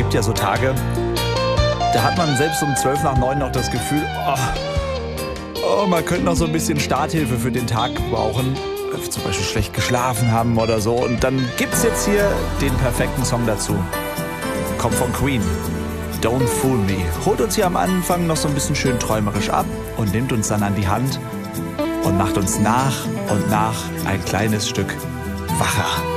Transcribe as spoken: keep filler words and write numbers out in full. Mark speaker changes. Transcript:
Speaker 1: gibt ja so Tage, da hat man selbst um zwölf nach neun noch das Gefühl, oh, oh, man könnte noch so ein bisschen Starthilfe für den Tag brauchen. Zum Beispiel schlecht geschlafen haben oder so. Und dann gibt's jetzt hier den perfekten Song dazu. Kommt von Queen. Don't Fool Me. Holt uns hier am Anfang noch so ein bisschen schön träumerisch ab und nimmt uns dann an die Hand und macht uns nach und nach ein kleines Stück wacher.